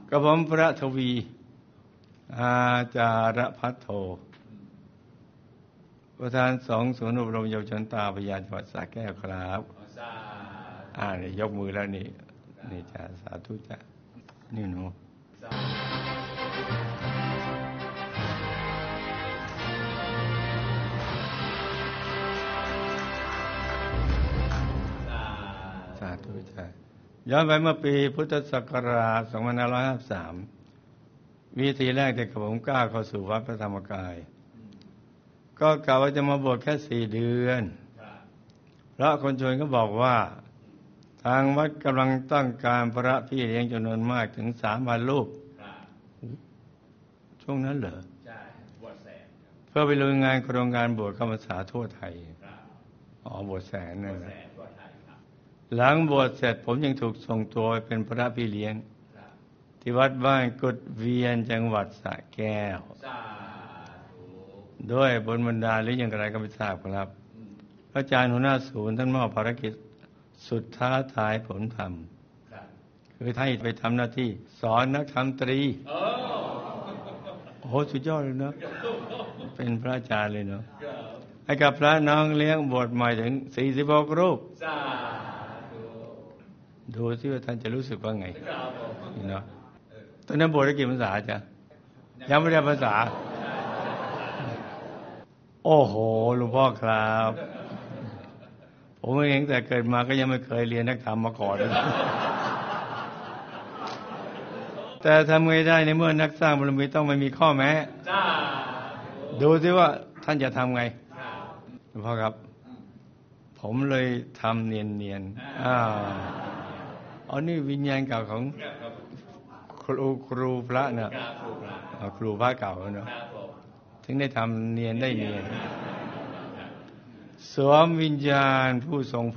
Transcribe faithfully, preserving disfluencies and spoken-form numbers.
กระผมพระทวีอาจารพัทโทประธานสองศูนย์อบรมเยาวชนตาพยาจังหวัดสระแก้วครับอ่านี่ยกมือแล้วนี่นี่จ้าสาธุจ้านี่หนูสาธุจ้าย้อนไปเมื่อปีพุทธศักราชสองพันห้าร้อยห้าสิบสามวิธีแรกที่ผมกล้าเข้าสู่วัดพระธรรมกายก็กล่าวว่าจะมาบวชแค่สี่เดือนพระคนชวนก็บอกว่าทางวัดกำลังต้องการพระพี่เลี้ยงจำนวนมากถึงสามพันรูปช่วงนั้นเหรอใช่บวชแสนเพื่อไปลุยงานโครงการบวชเข้าพรรษาทั่วไทยอ๋อบวชแสนนั่นแหละหลังบวชเสร็จผมยังถูกส่งตัวไปเป็นพระพี่เลี้ยงที่วัดบ้านกุดเวียนจังหวัดสระแก้วด้วยบนบรรดาหรืออย่างไรก็ไม่ทราบครับพระอาจารย์หัวหน้าศูนย์ท่านมอบภารกิจสุดท้าทายผมทำคือท่านไปทำหน้าที่สอนนักธรรมตรีโอ้โหสุดยอดเลยเนาะเป็นพระอาจารย์เลยเนาะให้กับพระน้องเลี้ยงบวชใหม่ถึงสี่สิบหกรูปดูสิว่าท่านจะรู้สึกว่าไงเนาะตอนนั้นบวชได้กี่ภาษาจ๊ะยังไม่ได้ภาษาโอ้โหหลวงพ่อครับผมเองแต่เกิดมาก็ยังไม่เคยเรียนนักธรรมมาก่อนแต่ทำไงได้ในเมื่อนักสร้างบารมีต้องไม่มีข้อแม้ดูสิว่าท่านจะทำไงหลวงพ่อครับผมเลยทำเนียนๆอ้าวอ๋อนี่วิญญาณเก่าของครูครูพระเนี่ยครูพระเก่าเนาะถึงได้ทำเนียนได้เนียนสวมวิญญาณผู้ทรง